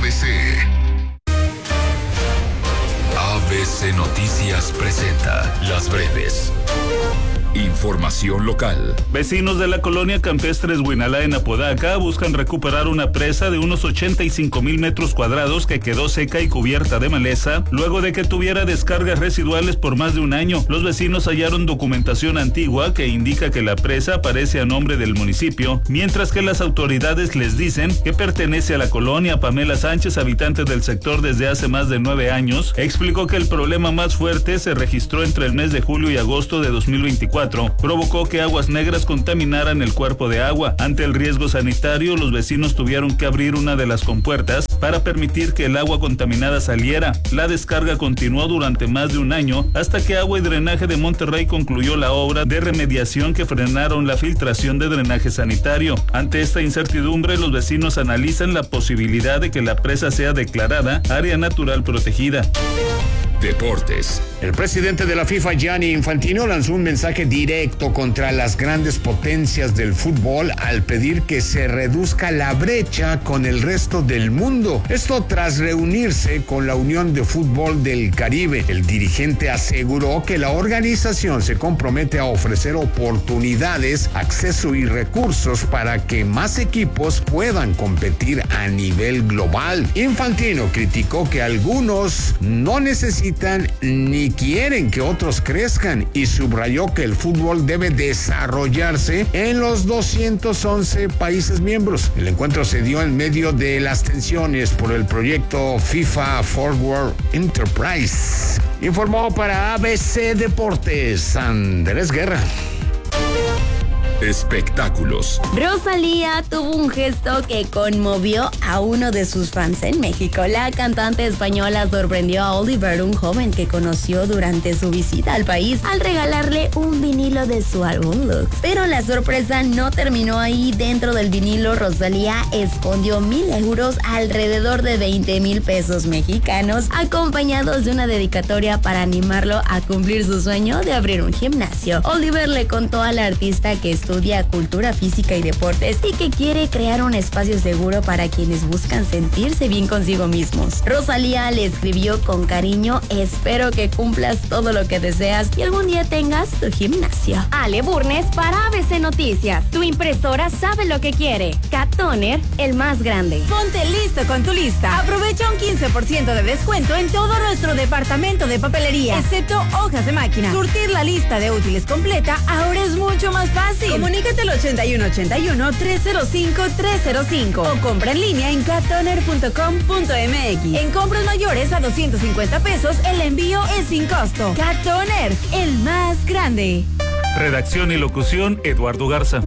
ABC. ABC Noticias presenta Las Breves. Información local. Vecinos de la colonia campestre Esguinalá en Apodaca buscan recuperar una presa de unos 85,000 metros cuadrados que quedó seca y cubierta de maleza luego de que tuviera descargas residuales por más de un año. Los vecinos hallaron documentación antigua que indica que la presa aparece a nombre del municipio, mientras que las autoridades les dicen que pertenece a la colonia. Pamela Sánchez, habitante del sector desde hace más de 9 años, explicó que el problema más fuerte se registró entre el mes de julio y agosto de 2024. Provocó que aguas negras contaminaran el cuerpo de agua. Ante el riesgo sanitario, los vecinos tuvieron que abrir una de las compuertas para permitir que el agua contaminada saliera. La descarga continuó durante más de un año hasta que Agua y Drenaje de Monterrey concluyó la obra de remediación que frenaron la filtración de drenaje sanitario. Ante esta incertidumbre, los vecinos analizan la posibilidad de que la presa sea declarada área natural protegida. Deportes. El presidente de la FIFA, Gianni Infantino, lanzó un mensaje directo contra las grandes potencias del fútbol al pedir que se reduzca la brecha con el resto del mundo. Esto tras reunirse con la Unión de Fútbol del Caribe. El dirigente aseguró que la organización se compromete a ofrecer oportunidades, acceso y recursos para que más equipos puedan competir a nivel global. Infantino criticó que algunos no necesitan ni quieren que otros crezcan y subrayó que el fútbol debe desarrollarse en los 211 países miembros. El encuentro se dio en medio de las tensiones por el proyecto FIFA Forward Enterprise. Informó para ABC Deportes Andrés Guerra. Espectáculos. Rosalía tuvo un gesto que conmovió a uno de sus fans en México. La cantante española sorprendió a Oliver, un joven que conoció durante su visita al país, al regalarle un vinilo de su álbum Lux. Pero la sorpresa no terminó ahí. Dentro del vinilo, Rosalía escondió 1,000 euros, alrededor de 20,000 pesos mexicanos, acompañados de una dedicatoria para animarlo a cumplir su sueño de abrir un gimnasio. Oliver le contó al artista que estudia cultura física y deportes y que quiere crear un espacio seguro para quienes buscan sentirse bien consigo mismos. Rosalía le escribió con cariño: espero que cumplas todo lo que deseas y algún día tengas tu gimnasio. Ale Burnes para ABC Noticias. Tu impresora sabe lo que quiere. Cat Toner, el más grande. Ponte listo con tu lista. Aprovecha un 15% de descuento en todo nuestro departamento de papelería, excepto hojas de máquina. Surtir la lista de útiles completa ahora es mucho más fácil. Comunícate al 8181-305-305 o compra en línea en cattoner.com.mx. En compras mayores a 250 pesos, el envío es sin costo. Cat Toner, el más grande. Redacción y locución, Eduardo Garza.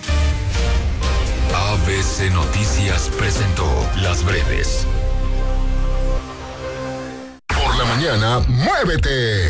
ABC Noticias presentó Las Breves. Por la mañana, muévete.